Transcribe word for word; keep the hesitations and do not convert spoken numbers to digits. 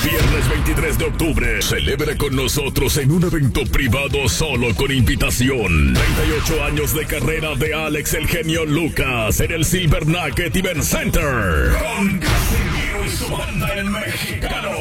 Viernes veintitrés de octubre, celebra con nosotros en un evento privado solo con invitación. treinta y ocho años de carrera de Alex el Genio Lucas en el Silver Nugget Event Center. Con Casimiro y su banda el mexicano.